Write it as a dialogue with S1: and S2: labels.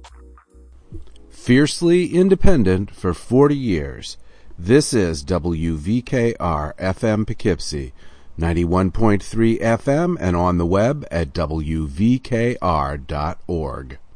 S1: Fiercely independent for 40 years. This is WVKR FM Poughkeepsie, 91.3 FM and on the web at wvkr.org.